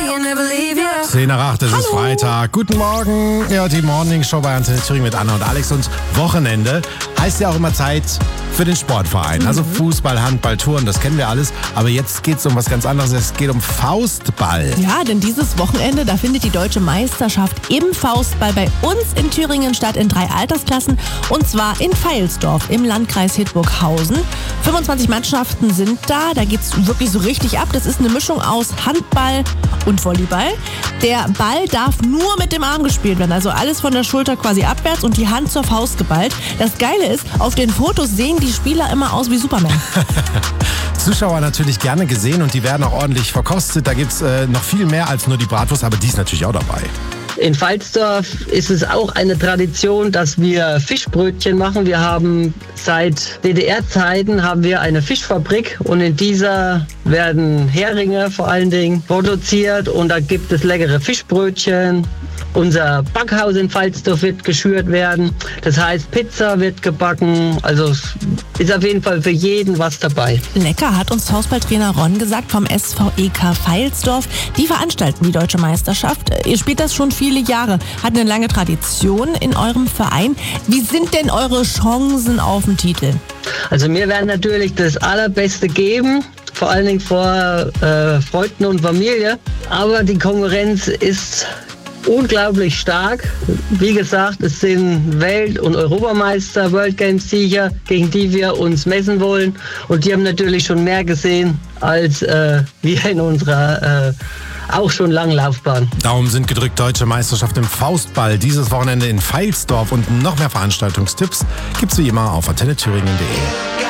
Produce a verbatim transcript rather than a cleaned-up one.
zehn nach acht, es ist Freitag. Guten Morgen. Ja, die Morning Show bei Antenne Thüringen mit Anna und Alex. Und Wochenende heißt ja auch immer Zeit für den Sportverein. Also Fußball, Handball, Touren, das kennen wir alles. Aber jetzt geht es um was ganz anderes. Es geht um Faustball. Ja, denn dieses Wochenende, da findet die Deutsche Meisterschaft im Faustball bei uns in Thüringen statt in drei Altersklassen. Und zwar in Veilsdorf im Landkreis Hildburghausen. fünfundzwanzig Mannschaften sind da. Da geht es wirklich so richtig ab. Das ist eine Mischung aus Handball und Volleyball. Der Ball darf nur mit dem Arm gespielt werden. Also alles von der Schulter quasi abwärts und die Hand zur Faust geballt. Das Geile ist, auf den Fotos sehen die Spieler immer aus wie Superman. Zuschauer natürlich gerne gesehen und die werden auch ordentlich verkostet. Da gibt es äh, noch viel mehr als nur die Bratwurst, aber die ist natürlich auch dabei. In Veilsdorf ist es auch eine Tradition, dass wir Fischbrötchen machen. Wir haben seit D D R-Zeiten haben wir eine Fischfabrik und in dieser werden Heringe vor allen Dingen produziert und da gibt es leckere Fischbrötchen. Unser Backhaus in Veilsdorf wird geschürt werden. Das heißt, Pizza wird gebacken. Also es ist auf jeden Fall für jeden was dabei. Lecker, hat uns Faustballtrainer Ron gesagt vom S V E K Veilsdorf. Die veranstalten die Deutsche Meisterschaft. Ihr spielt das schon viele Jahre. Hat eine lange Tradition in eurem Verein. Wie sind denn eure Chancen auf den Titel? Also wir werden natürlich das Allerbeste geben. Vor allen Dingen vor äh, Freunden und Familie. Aber die Konkurrenz ist unglaublich stark. Wie gesagt, es sind Welt- und Europameister, World Games-Sieger, gegen die wir uns messen wollen. Und die haben natürlich schon mehr gesehen als äh, wir in unserer äh, auch schon langen Laufbahn. Daumen sind gedrückt, Deutsche Meisterschaft im Faustball. Dieses Wochenende in Veilsdorf und noch mehr Veranstaltungstipps gibt's wie immer auf antenne thüringen punkt de.